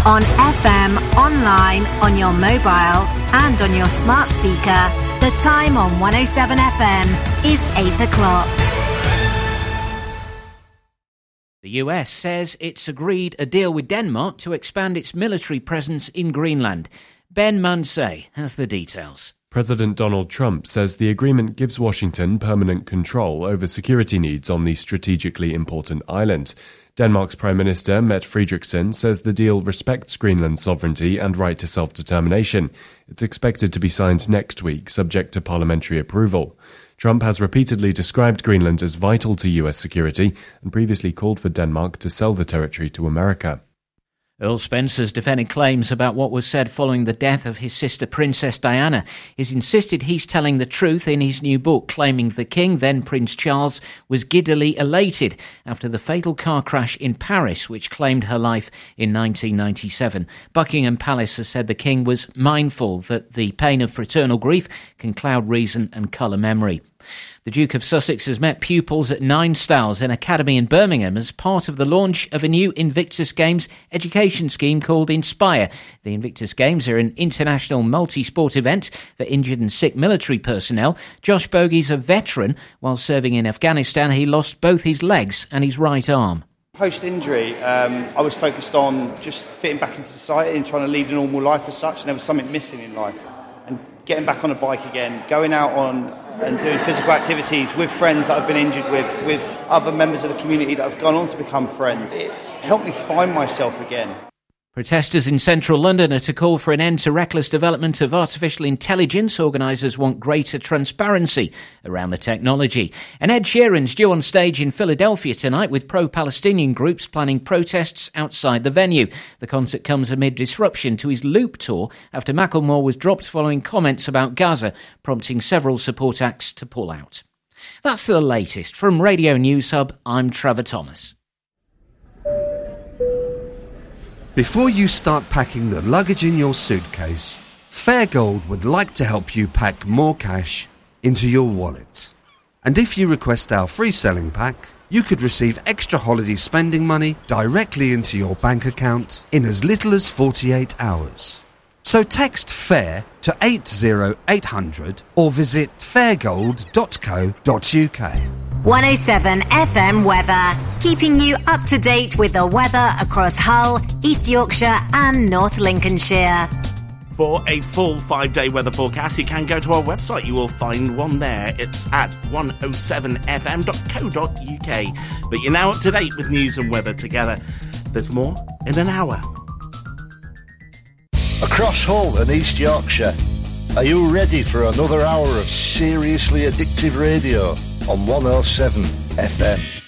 On FM, online, on your mobile and on your smart speaker. The time on 107 FM is 8 o'clock. The US says it's agreed a deal with Denmark to expand its military presence in Greenland. Ben Munsey has the details. President Donald Trump says the agreement gives Washington permanent control over security needs on the strategically important island. Denmark's Prime Minister Mette Frederiksen says the deal respects Greenland's sovereignty and right to self-determination. It's expected to be signed next week, subject to parliamentary approval. Trump has repeatedly described Greenland as vital to US security and previously called for Denmark to sell the territory to America. Earl Spencer's defended claims about what was said following the death of his sister Princess Diana. He's insisted he's telling the truth in his new book, claiming the King, then Prince Charles, was giddily elated after the fatal car crash in Paris, which claimed her life in 1997. Buckingham Palace has said the King was mindful that the pain of fraternal grief can cloud reason and colour memory. The Duke of Sussex has met pupils at Nine Styles, an academy in Birmingham, as part of the launch of a new Invictus Games education scheme called Inspire. The Invictus Games are an international multi-sport event for injured and sick military personnel. Josh Bogey's a veteran. While serving in Afghanistan, he lost both his legs and his right arm. Post-injury, I was focused on just fitting back into society and trying to lead a normal life as such, and there was something missing in life. And getting back on a bike again, going out on and doing physical activities with friends that I've been injured with other members of the community that have gone on to become friends. It helped me find myself again. Protesters in central London are to call for an end to reckless development of artificial intelligence. Organisers want greater transparency around the technology. And Ed Sheeran's due on stage in Philadelphia tonight with pro-Palestinian groups planning protests outside the venue. The concert comes amid disruption to his Loop tour after Macklemore was dropped following comments about Gaza, prompting several support acts to pull out. That's the latest. From Radio News Hub, I'm Trevor Thomas. Before you start packing the luggage in your suitcase, Fairgold would like to help you pack more cash into your wallet. And if you request our free selling pack, you could receive extra holiday spending money directly into your bank account in as little as 48 hours. So text FAIR to 80800 or visit fairgold.co.uk. 107 FM weather, keeping you up to date with the weather across Hull, East Yorkshire and North Lincolnshire. For a full 5-day weather forecast, you can go to our website. You will find one there. It's at 107fm.co.uk. But you're now up to date with news and weather together. There's more in an hour. Across Hull and East Yorkshire, are you ready for another hour of seriously addictive radio on 107 FM?